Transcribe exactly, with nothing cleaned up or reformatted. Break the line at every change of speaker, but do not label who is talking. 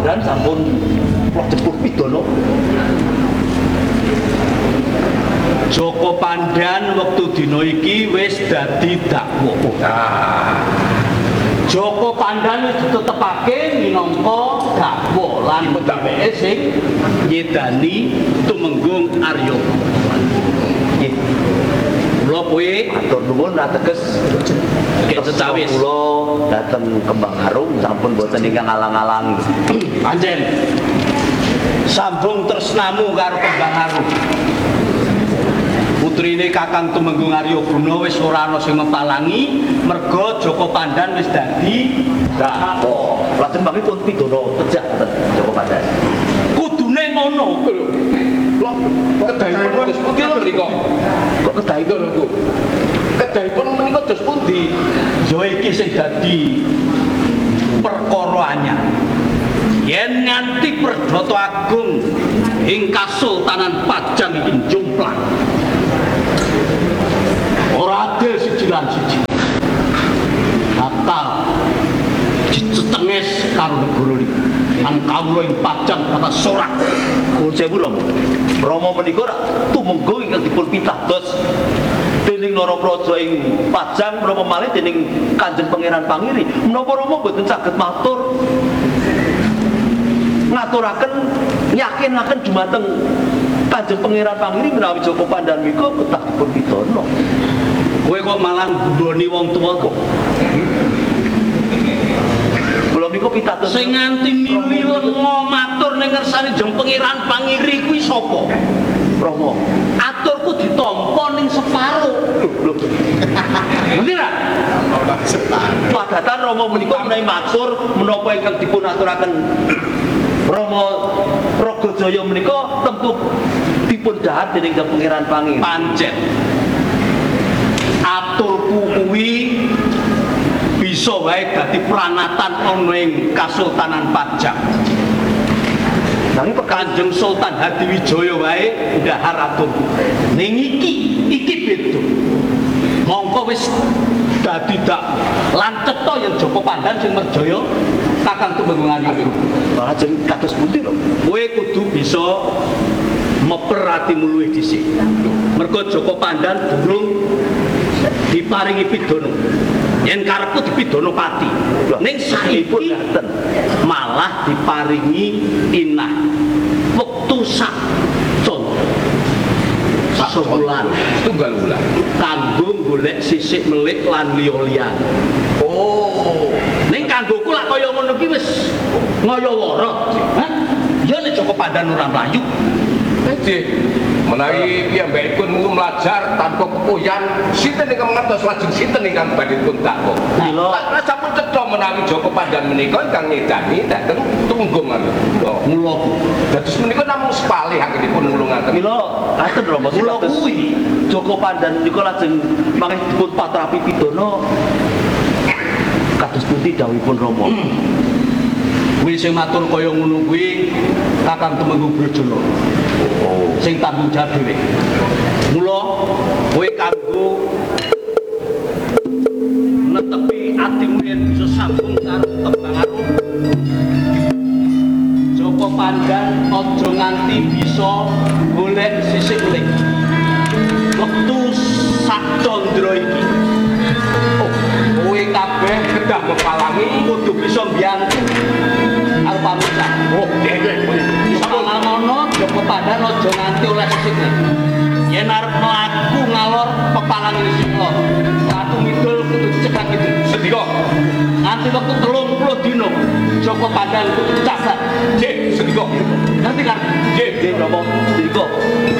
Pandan sampun kula jebul pidana.
Joko Pandan wektu dina iki wis dadi dakwa.
Nah,
Joko Pandan wis ditetepake minangka dakwa lan dheweke sing nyedani Tumenggung Arya.
nggih.
Kula kuwi
Matur nuwun ateges
Nggih, cecawis.
Kula dhateng Kembang Arum sampun boten ingkang alang-alang.
pancen sambung tresnamu karo Kembang Arum. Putrine Kakang Tumenggung Arya Bruna wis ora ana sing mepalangi merga Joko Pandan wis dadi dakwa.
Lajeng mangke pun pidana tejak Joko Pandan.
Kudune ngono.
Kedahipun dos pundi lho mriku?
Kok kedahipun lho, Bu?
Kedahipun menika dos pundi?
Ya iki sing dadi perkara anyar. Yen nganti Perdhata Agung ing Kasultanan Pajang iki jomplang. Ora adil siji lan siji. Bakal dicetenges karo negara iki. Nang kawula ing Pajang kata sorak.
Nuwun sewu Rama. Rama menika rak tumenggung ingkang dipun pitados dening Narapraja ing Pajang menapa malih dening Kanjeng Pangeran Pangiri. Menapa Rama boten saged matur ngaturaken yakinaken dumateng Kanjeng Pangeran Pangiri menawi Joko Pandan menika kedah dipun pidana.
Kowe kok malah nggoni wong tuwa kok.
Kula menika pitados
Sing nganti miwilen matur ning ngersane Jeng Pangeran Pangiri kuwi sapa?
Rama.
Aturku ditampa ning separo.
Lho,
Ngerti ra?
padatan Rama menika menawi matur menapa ingkang dipun aturaken Rama Ragajaya menika tentu dipun dhahat dening Kanjeng Pangeran Pangiri.
Pancen. Aturku kuwi bisa wae dadi pranatan ana ing Kasultanan Pajang.
Nanging
Kanjeng Sultan Hadiwijaya wae ndhahar aturku. Ning iki iki beda. Mongko wis dadi dak lan cetha yen Joko Pandan sing merjaya Kakang Tumenggung Arya.
lajeng kados pundi lho.
Kowe kudu bisa meper atimu luwih dhisik. Mergo Joko Pandan durung diparingi pidana. Yen karepku dipidana pati. Ning saiki malah diparingi inah. Wektu sak con. Sak bulan
Tunggal bulan.
kanggo golek sisik melik lan liya-liyane.
Oh,
Ning kanggoku lak kaya ngono ki wis ngaya-wara. Hah? Ya nek Joko Pandan ora mlayu.
Jadi menawi piyambakipun mung melajar tanpa kepuyan, sinten ingkang ngertos lajeng sinten ingkang badhe pun dakwa.
Mila
Lah sampun cetha menawi Joko Pandan menika ingkang nyedani dhateng Tumenggung Arya.
Mula
Dados menika namung sepalih anggenipun nulungaken.
mila ngaten Rama
Mula
kados
kuwi
Joko Pandan menika lajeng mangke dipun patrapi pidana kados pundi dawuhipun Rama.
kuwi sing matur kaya ngono kuwi Kakang Tumenggung Brajana.
Oh,
Sing tanggung jawab dhewe. Mula kowe kanggo netepi atimu yen bisa sambung karo Kembang Arum. Joko Pandan aja nganti bisa golek sisik melik. Wektu sak candra iki. Oh, kowe kabeh kedah mepalangi kudu bisa mbiyantu karo pamuka. Oh, dhewe. Sama ngono Joko Pandan aja nganti oleh sisik melik. Yen arep mlaku ngalor pepalangi sing lor. Satu midul kudu cekat gitu.
Sedika.
Nanti waktu telung puluh dino Joko Pandan kudu cacat.
Nggih, sedika.
Nanti kan
Nggih,
nggih Rama. Mriku